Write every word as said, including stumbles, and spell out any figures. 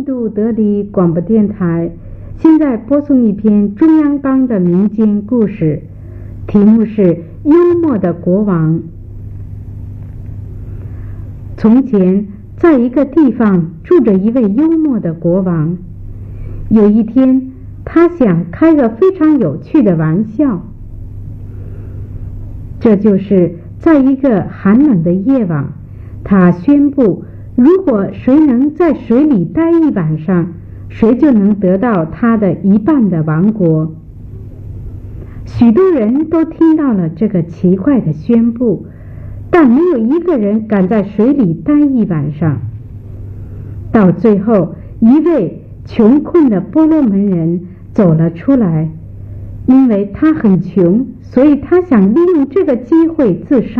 度德里广播电台现在播送一篇中央邦的民间故事，题目是《幽默的国王》。从前，在一个地方住着一位幽默的国王。有一天，他想开个非常有趣的玩笑。这就是在一个寒冷的夜晚，他宣布，如果谁能在水里待一晚上，谁就能得到他的一半的王国。许多人都听到了这个奇怪的宣布，但没有一个人敢在水里待一晚上。到最后，一位穷困的波罗门人走了出来，因为他很穷，所以他想利用这个机会自杀。